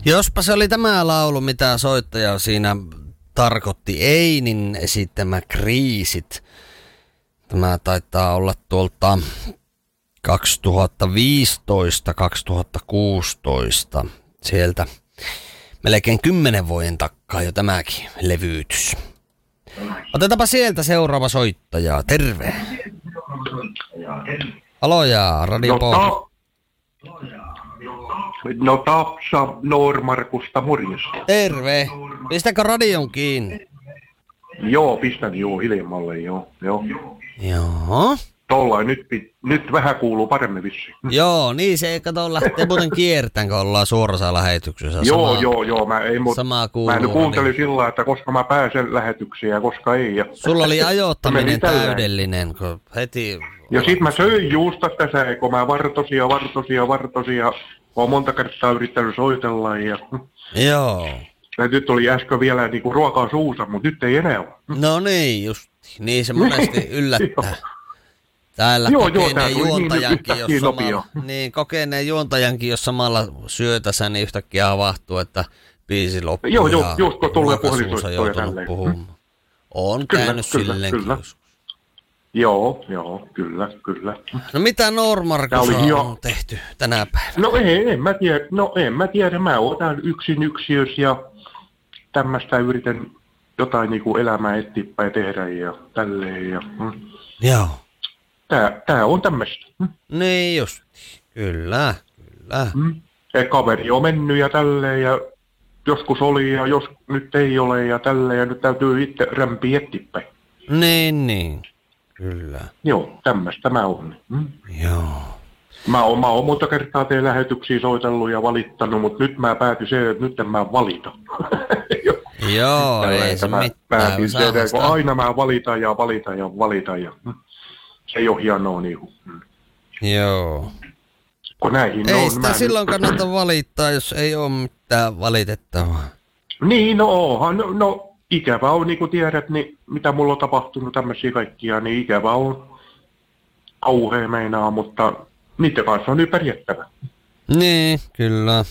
Jospa se oli tämä laulu, mitä soittaja siinä tarkoitti. Einin esittämä Kriisit. Tämä taitaa olla tuolta 2015-2016. Sieltä melkein 10 vuoden takaa jo tämäkin levyytys. Otetaanpa sieltä seuraava soittaja. Terve. Aloja, Radio Pohjois. No Tapsa Noormarkusta, morjesta. Terve. Pistäkö radion kiinni? Joo, pistän hiljemmalle, joo. Joo. Tollain nyt vähän kuuluu paremmin vissiin. Joo, niin se ei kato lähtee muuten kiertään, kun ollaan suorassa lähetyksessä. Joo, mä nyt kuuntelin sillä, että koska mä pääsen lähetyksiin ja koska ei. Ja sulla oli ajoittaminen täydellinen, kun heti... Ja sit mä söin juusta tässä, kun mä vartosin ja oon monta kertaa yrittänyt soitella ja... Joo. Ja nyt oli äsken vielä niinku ruokaa suussa, mutta nyt ei enää ole. No niin, just. Niin se monesti yllättää. Täällä kokeneen juontajankin, kokeneen juontajankin, jos samalla syötässä, niin yhtäkkiä havahtuu, että biisi loppuu. Joo, just kun tulee puhelinsoittoja tälleen. On käynyt silleenkin joskus. Joo, kyllä. No mitä Noormarkussa on tehty tänä päivänä? No en mä tiedä. Mä otan yksin yksiös ja tämmöistä yritän jotain niinku elämää eteenpäin tehdä ja tälleen. Joo. Tää on tämmöistä. Niin just, kyllä. Kaveri on mennyt ja tälleen ja joskus oli ja jos nyt ei ole ja tälleen ja nyt täytyy itse rämpiä eteenpäin. Niin. Kyllä. Joo, tämmöistä mä oon. Joo. Mä oon monta kertaa teidän lähetyksiä soitellut ja valittanut, mutta nyt mä päätin se, että nyt en mä valita. Joo, ei se mitään. Päätin se, kun aina mä valitan ja se ei ole hienoa niinku. Joo. Kun näihin ei on, sitä silloin kannata valittaa, jos ei ole mitään valitettavaa. Niin, no ikävä on, niin kuin tiedät, niin mitä mulla on tapahtunut tämmöisiä kaikkia, niin ikävä on kauhea meinaa, mutta niiden kanssa on nyt pärjättävä. Niin, kyllä.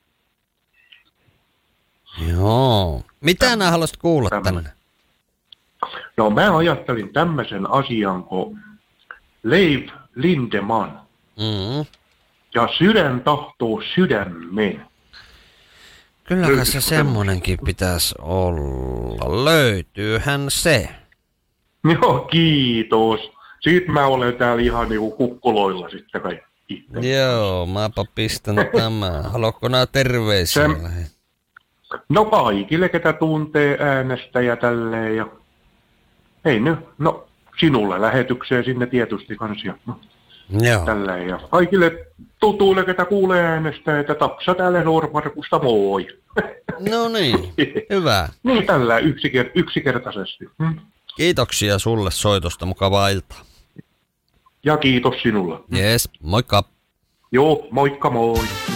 Joo. Mitä nää haluaisit kuulla tänne? No mä ajattelin tämmöisen asian kuin Leif Lindeman. Ja sydän tahtoo sydämeen. Kyllähän se semmonenkin pitäisi olla. Löytyyhän se. Joo, kiitos. Siitä mä olen täällä ihan niinku kukkuloilla sitten kaikki. Joo, mäpä pistän tämän. Haluatko nää terveisiä? No kaikille, ketä tuntee äänestä ja tälleen. Ja... Ei nyt, no sinulle lähetykseen sinne tietysti kansia. Joo. Tälleen ja kaikille tutuille, ketä kuulee äänestä, että Tapsa täällä Noormarkusta, moi. No niin, hyvä. Niin tällä yksinkertaisesti. Kiitoksia sulle soitosta, mukavaa iltaa. Ja kiitos sinulle. Jees, moikka. Joo, moikka moi.